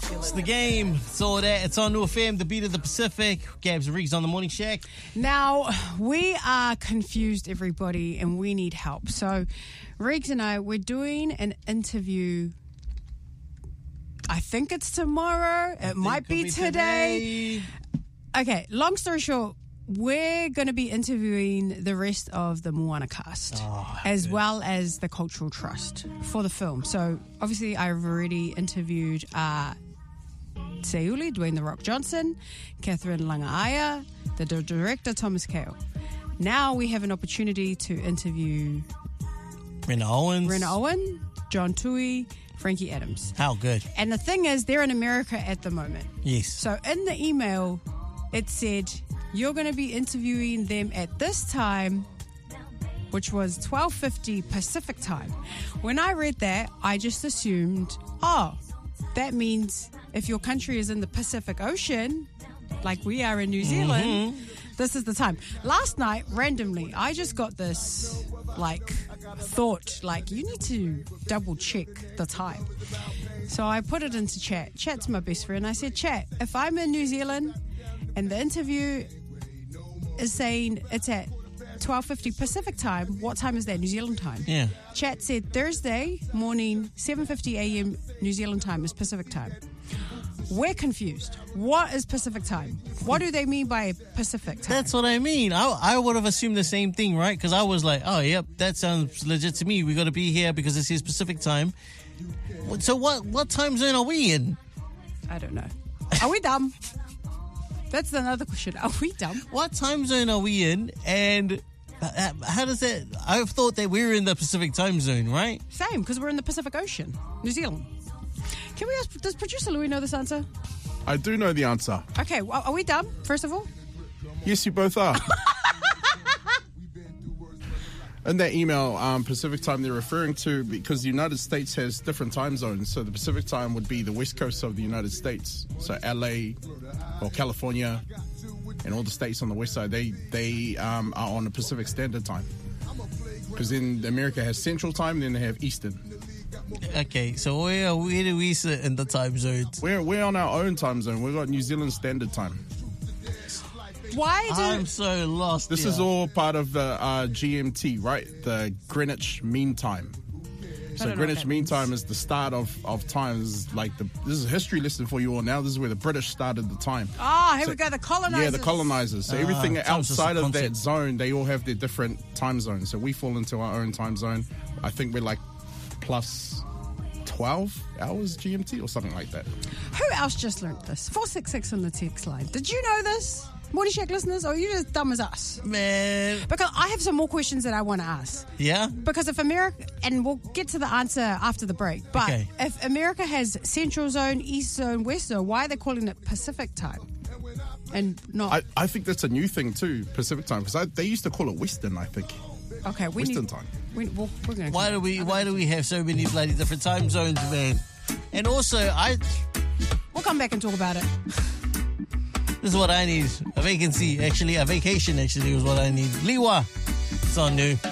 It's the game. It's all that. It's on New FM, the beat of the Pacific. Gabs and Riggs on the Morning Shack. Now, we are confused, everybody, and we need help. So, Riggs and I, we're doing an interview. I think it's tomorrow. It might be today. Okay, long story short, we're going to be interviewing the rest of the Moana cast, as well as the Cultural Trust for the film. So, obviously, I've already interviewed Seuli, Dwayne The Rock Johnson, Catherine Langaia, the director, Thomas Kail. Now we have an opportunity to interview Rena Owen, John Tui, Frankie Adams. How good. And the thing is, they're in America at the moment. Yes. So in the email, it said, you're going to be interviewing them at this time, which was 12:50 Pacific time. When I read that, I just assumed, that means if your country is in the Pacific Ocean, like we are in New Zealand, this is the time. Last night, randomly, I just got this, thought, you need to double check the time. So I put it into chat. Chat's my best friend. I said, Chat, if I'm in New Zealand and the interview is saying it's at 12:50 Pacific time, what time is that? New Zealand time. Yeah. Chat said Thursday morning, 7:50 a.m. New Zealand time is Pacific time. We're confused. What is Pacific time? What do they mean by Pacific time? That's what I mean. I would have assumed the same thing, right? Because I was like, yep, that sounds legit to me. We got to be here because this is Pacific time. So what time zone are we in? I don't know. Are we dumb? That's another question. Are we dumb? What time zone are we in? And how does that... I've thought that we're in the Pacific time zone, right? Same, because we're in the Pacific Ocean, New Zealand. Can we ask, does producer Louis know this answer? I do know the answer. Okay, well, are we dumb, first of all? Yes, you both are. In that email, Pacific time they're referring to, because the United States has different time zones. So the Pacific time would be the west coast of the United States. So LA or California and all the states on the west side, they are on the Pacific Standard Time. Because then America has Central Time, then they have Eastern. Okay, so where do we sit in the time zones? We're on our own time zone. We've got New Zealand Standard Time. I'm so lost. This is all part of the GMT, right? The Greenwich Mean Time. So Greenwich Mean Time is the start of time. This is a history lesson for you all now. This is where the British started the time. Here we go, the colonizers. Yeah, the colonizers. So everything outside of that zone, they all have their different time zones. So we fall into our own time zone. I think we're plus 12 hours GMT or something like that. Who else just learnt this? 466 on the text line. Did you know this? Morning Shack listeners, or are you just dumb as us? Man. Because I have some more questions that I want to ask. Yeah? Because if America, and we'll get to the answer after the break, but if America has Central Zone, East Zone, West Zone, why are they calling it Pacific time? And not... I think that's a new thing too, Pacific time, because they used to call it Western, I think. Okay, Western time. We're gonna why do we have so many bloody different time zones, man? And also, we'll come back and talk about it. This is what I need. A vacation, actually, was what I need. Liwa. It's on New.